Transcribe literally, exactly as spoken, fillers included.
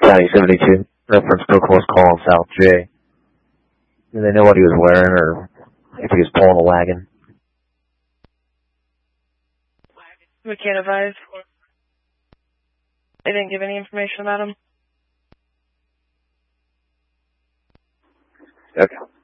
County seventy-two, reference Cookhouse call on South J. Do they know what he was wearing or if he was pulling a wagon? We can't advise. They didn't give any information about him. Okay.